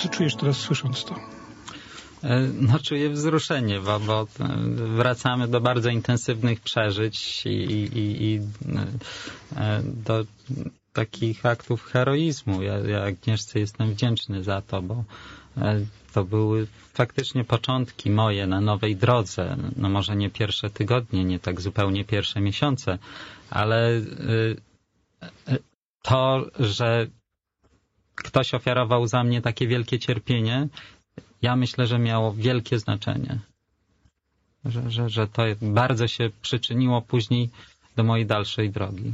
Co czujesz teraz słysząc to? No, czuję wzruszenie, bo wracamy do bardzo intensywnych przeżyć i do takich aktów heroizmu. Ja Agnieszce jestem wdzięczny za to, bo to były faktycznie początki moje na nowej drodze. No może nie pierwsze tygodnie, nie tak zupełnie pierwsze miesiące, ale to, że ktoś ofiarował za mnie takie wielkie cierpienie, ja myślę, że miało wielkie znaczenie. Że to bardzo się przyczyniło później do mojej dalszej drogi.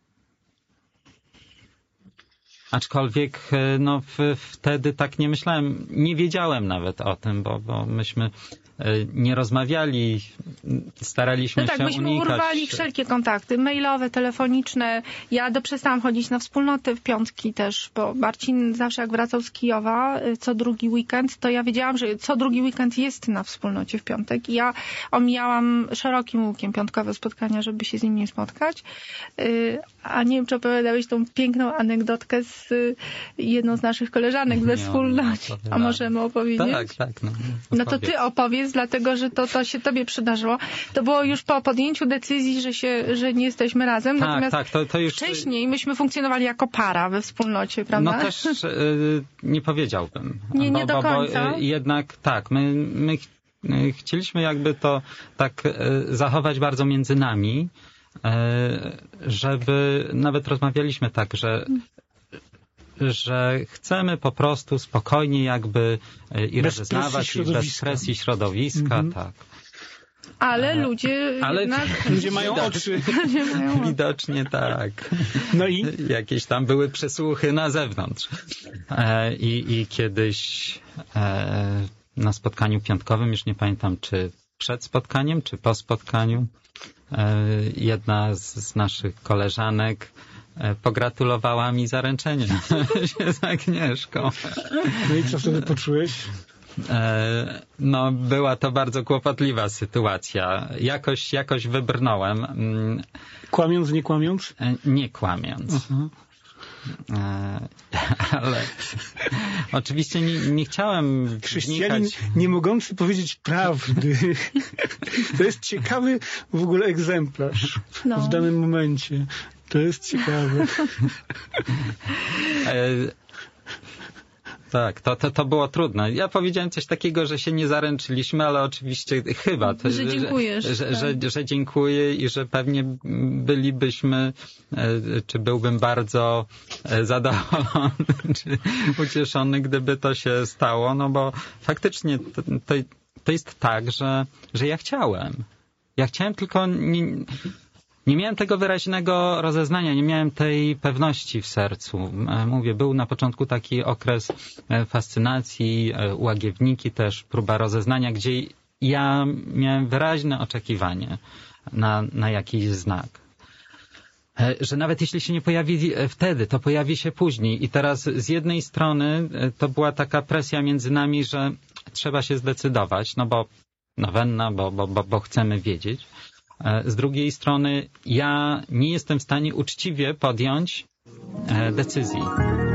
Aczkolwiek no, wtedy tak nie myślałem, nie wiedziałem nawet o tym, bo myśmy nie rozmawiali, staraliśmy się unikać. Myśmy urwali wszelkie kontakty, mailowe, telefoniczne. Ja przestałam chodzić na wspólnoty w piątki też, bo Marcin zawsze jak wracał z Kijowa co drugi weekend, to ja wiedziałam, że co drugi weekend jest na wspólnocie w piątek i ja omijałam szerokim łukiem piątkowe spotkania, żeby się z nim nie spotkać. A nie wiem, czy opowiadałeś tą piękną anegdotkę z jedną z naszych koleżanek ze wspólnoty. A możemy opowiedzieć? Tak. No to ty opowiedz, dlatego że to się tobie przydarzyło. To było już po podjęciu decyzji, że nie jesteśmy razem. Natomiast to już wcześniej myśmy funkcjonowali jako para we wspólnocie, prawda? No też nie powiedziałbym. Nie do końca. Bo jednak tak, my chcieliśmy jakby to tak zachować bardzo między nami, żeby nawet rozmawialiśmy tak, że chcemy po prostu spokojnie jakby i rozeznawać bez presji środowiska, tak. Ale ludzie ludzie mają oczy. Widocznie tak. No i? Jakieś tam były przesłuchy na zewnątrz. I kiedyś na spotkaniu piątkowym, już nie pamiętam, czy przed spotkaniem, czy po spotkaniu, jedna z naszych koleżanek pogratulowała mi zaręczenia się z Agnieszką. No i co wtedy poczułeś? No, była to bardzo kłopotliwa sytuacja. Jakoś wybrnąłem. Kłamiąc, nie kłamiąc? Nie kłamiąc. Ale oczywiście nie chciałem Chrześcijanin nie mogący powiedzieć prawdy. To jest ciekawy w ogóle egzemplarz w danym momencie. To jest ciekawe. Tak, to było trudne. Ja powiedziałem coś takiego, że się nie zaręczyliśmy, ale oczywiście chyba. Że dziękujesz. Że dziękuję i że pewnie bylibyśmy, czy byłbym bardzo zadowolony, czy ucieszony, gdyby to się stało, no bo faktycznie to jest tak, że ja chciałem. Ja chciałem, tylko nie miałem tego wyraźnego rozeznania, nie miałem tej pewności w sercu. Mówię, był na początku taki okres fascynacji, łagiewniki też, próba rozeznania, gdzie ja miałem wyraźne oczekiwanie na jakiś znak. Że nawet jeśli się nie pojawi wtedy, to pojawi się później. I teraz z jednej strony to była taka presja między nami, że trzeba się zdecydować, no bo nowenna, bo chcemy wiedzieć. Z drugiej strony ja nie jestem w stanie uczciwie podjąć decyzji.